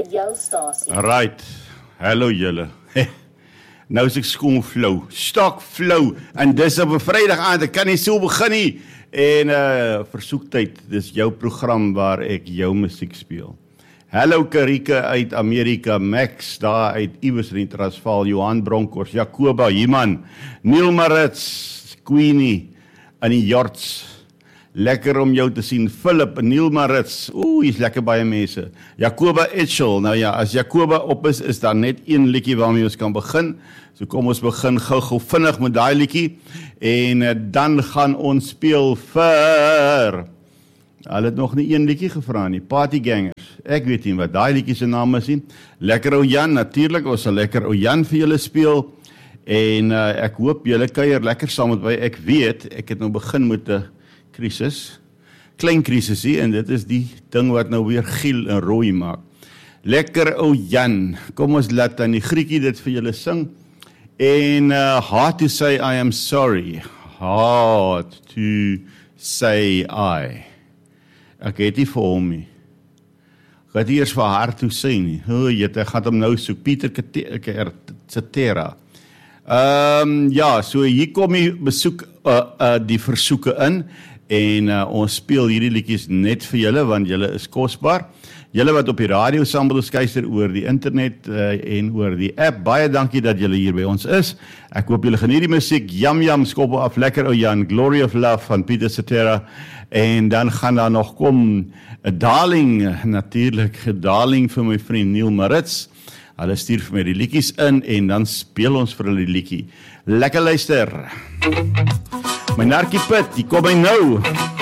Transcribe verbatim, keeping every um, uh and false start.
jou stasie. Right, hallo julle. Nou is ek skoon flou, stok flou, en dis op 'n Vrydag aand, ek kan nie so begin nie. En uh, versoektyd, dis jou program waar ek jou musiek speel. Hallo Karike uit Amerika, Max daar uit iewers in die Transvaal, Johan Bronkhorst, Jacoba, Himan, Neil Marits, Queenie, in die Jorts. Lekker om jou te sien, Philip, Neil Marits, oeh, hier is lekker baie mense. Jacoba Etchel, nou ja, as Jacoba op is, is daar net een liedjie waarmee ons kan begin. So kom ons begin gou-gou vinnig met daai liedjie, en uh, dan gaan ons speel vir... Hulle het nog nie een liedjie gevra nie, Partygangers. Ek weet nie wat daai liedjie se naam is nie. Lekker ou Jan, natuurlik, ons sal lekker ou Jan vir julle speel. En uh, ek hoop julle kuier lekker saam met my. Ek weet, ek het nou begin met 'n krisis. Klein krisisie, en dit is die ding wat nou weer giel en rooi maak. Lekker ou Jan. Kom ons laat dan die Griekie dit vir julle sing. En uh, hard to say I am sorry. Hard to say I. Ek het nie vir hom nie. Ek het eers vir haar toe sê nie. O, jyt, ek gaan hom nou soek. Pieter Cetera. Um, ja, so hier kom die besoek, uh, uh, die versoeke in, en uh, ons speel hierdie liedjies net vir julle, want julle is kosbaar. Julle wat op die radio saam met ons kuier oor die internet uh, en oor die app, baie dankie dat julle hier by ons is. Ek hoop julle geniet die musiek. Yam Yam, skoppel af, lekker ou Jan, Glory of Love van Pieter Cetera. En dan gaan daar nog kom 'n darling, natuurlik 'n darling vir my vriend Neil Marits. Hulle stuur vir my die liedjies in, en dan speel ons vir hulle die liedjie. Lekker luister. My narkie pit, die kom my nou.